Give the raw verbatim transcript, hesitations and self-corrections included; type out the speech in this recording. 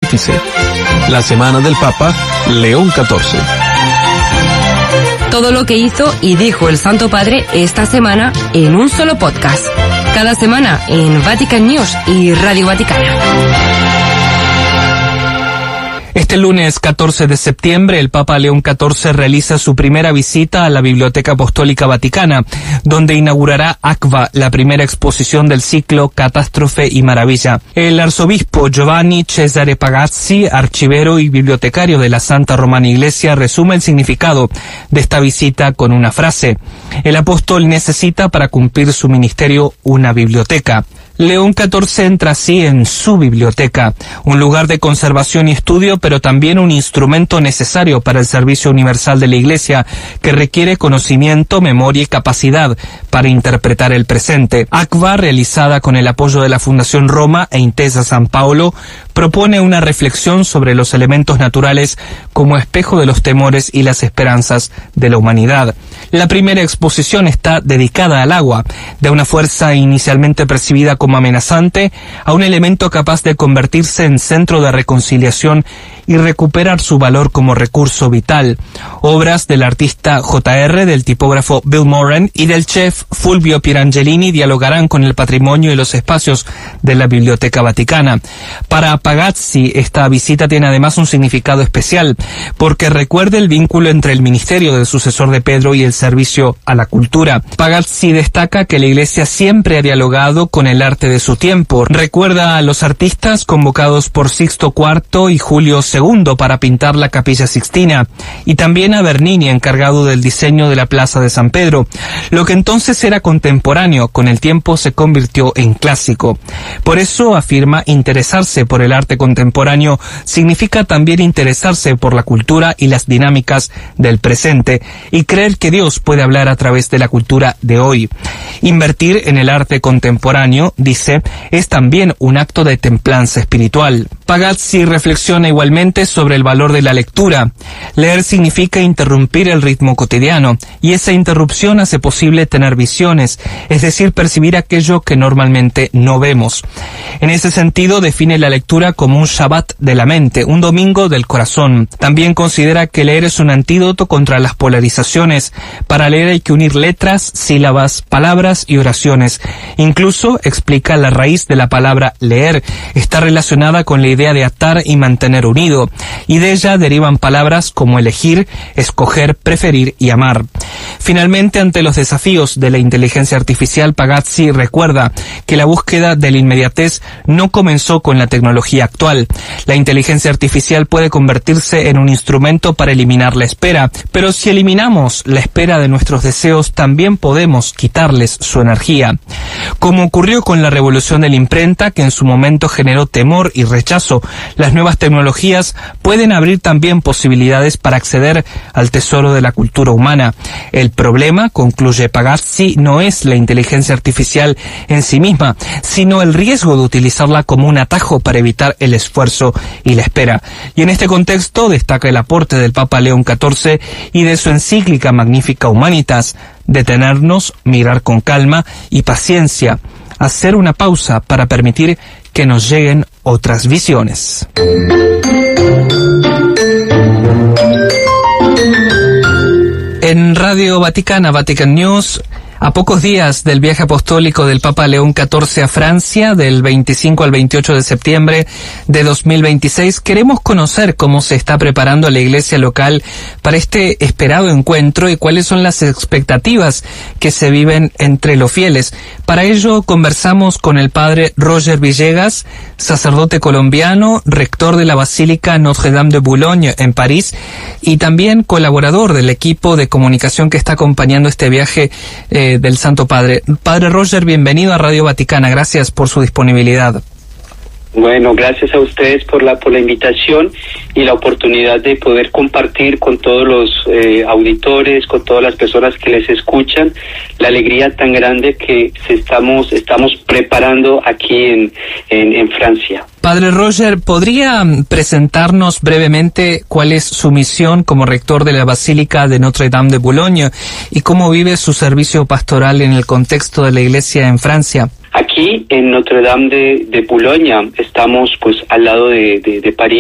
Pontífice. La semana del Papa León catorce. Todo lo que hizo y dijo el Santo Padre esta semana en un solo podcast. Cada semana en Vatican News y Radio Vaticana. Este lunes catorce de septiembre, el Papa León catorce realiza su primera visita a la Biblioteca Apostólica Vaticana, donde inaugurará ACVA, la primera exposición del ciclo Catástrofe y Maravilla. El arzobispo Giovanni Cesare Pagazzi, archivero y bibliotecario de la Santa Romana Iglesia, resume el significado de esta visita con una frase: el apóstol necesita para cumplir su ministerio una biblioteca. León catorce entra así en su biblioteca, un lugar de conservación y estudio, pero también un instrumento necesario para el servicio universal de la Iglesia, que requiere conocimiento, memoria y capacidad para interpretar el presente. ACVA, realizada con el apoyo de la Fundación Roma e Intesa San Paolo, propone una reflexión sobre los elementos naturales como espejo de los temores y las esperanzas de la humanidad. La primera exposición está dedicada al agua, de una fuerza inicialmente percibida como amenazante a un elemento capaz de convertirse en centro de reconciliación y recuperar su valor como recurso vital. Obras del artista J R, del tipógrafo Bill Moran y del chef Fulvio Pirangelini dialogarán con el patrimonio y los espacios de la Biblioteca Vaticana. Para Pagazzi, esta visita tiene además un significado especial, porque recuerda el vínculo entre el ministerio del sucesor de Pedro y el servicio a la cultura. Pagazzi destaca que la Iglesia siempre ha dialogado con el arte de su tiempo. Recuerda a los artistas convocados por Sixto cuarto y Julio segundo para pintar la Capilla Sixtina, y también a Bernini, encargado del diseño de la Plaza de San Pedro. Lo que entonces era contemporáneo, con el tiempo se convirtió en clásico. Por eso, afirma, interesarse por el arte contemporáneo significa también interesarse por la cultura y las dinámicas del presente, y creer que Dios puede hablar a través de la cultura de hoy. Invertir en el arte contemporáneo, dice, es también un acto de templanza espiritual. Pagazzi reflexiona igualmente sobre el valor de la lectura. Leer significa interrumpir el ritmo cotidiano, y esa interrupción hace posible tener visiones, es decir, percibir aquello que normalmente no vemos. En ese sentido, define la lectura como un Shabbat de la mente, un domingo del corazón. También considera que leer es un antídoto contra las polarizaciones. Para leer hay que unir letras, sílabas, palabras y oraciones. Incluso, explica, la raíz de la palabra leer está relacionada con la idea de atar y mantener unido, y de ella derivan palabras como elegir, escoger, preferir y amar. Finalmente, ante los desafíos de la inteligencia artificial, Pagazzi recuerda que la búsqueda de la inmediatez no comenzó con la tecnología actual. La inteligencia artificial puede convertirse en un instrumento para eliminar la espera, pero si eliminamos la espera de nuestros deseos, también podemos quitarles su energía. Como ocurrió con la revolución de la imprenta, que en su momento generó temor y rechazo, las nuevas tecnologías pueden abrir también posibilidades para acceder al tesoro de la cultura humana. El problema, concluye Pagazzi, no es la inteligencia artificial en sí misma, sino el riesgo de utilizarla como un atajo para evitar el esfuerzo y la espera. Y en este contexto destaca el aporte del Papa León catorce y de su encíclica Magnificat Humanitas: detenernos, mirar con calma y paciencia, hacer una pausa para permitir que nos lleguen otras visiones. En Radio Vaticana, Vatican News, a pocos días del viaje apostólico del Papa León catorce a Francia, del veinticinco al veintiocho de septiembre de dos mil veintiséis, queremos conocer cómo se está preparando la iglesia local para este esperado encuentro y cuáles son las expectativas que se viven entre los fieles. Para ello conversamos con el padre Roger Villegas, sacerdote colombiano, rector de la Basílica Notre-Dame de Boulogne en París y también colaborador del equipo de comunicación que está acompañando este viaje eh, del Santo Padre. Padre Roger, bienvenido a Radio Vaticana. Gracias por su disponibilidad. Bueno, gracias a ustedes por la por la invitación y la oportunidad de poder compartir con todos los eh, auditores, con todas las personas que les escuchan, la alegría tan grande que se estamos estamos preparando aquí en, en, en Francia. Padre Roger, ¿podría presentarnos brevemente cuál es su misión como rector de la Basílica de Notre-Dame de Boulogne y cómo vive su servicio pastoral en el contexto de la Iglesia en Francia? Aquí en Notre-Dame de, de Boulogne estamos pues al lado de, de, de París.